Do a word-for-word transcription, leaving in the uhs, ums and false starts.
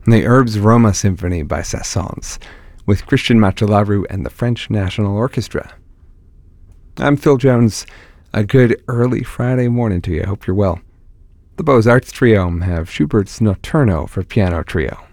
the Herbes Roma Symphony by Saint-Saëns, with Christian Machalaru and the French National Orchestra. I'm Phil Jones. A good early Friday morning to you. I hope you're well. The Beaux-Arts Trio have Schubert's Notturno for piano trio.